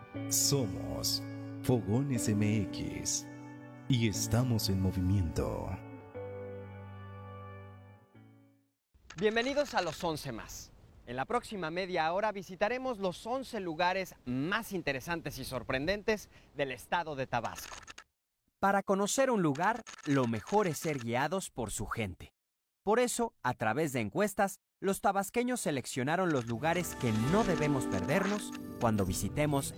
Somos Fogones MX y estamos en movimiento. Bienvenidos a los 11 más. En la próxima media hora visitaremos los 11 lugares más interesantes y sorprendentes del estado de Tabasco. Para conocer un lugar, lo mejor es ser guiados por su gente. Por eso, a través de encuestas, los tabasqueños seleccionaron los lugares que no debemos perdernos cuando visitemos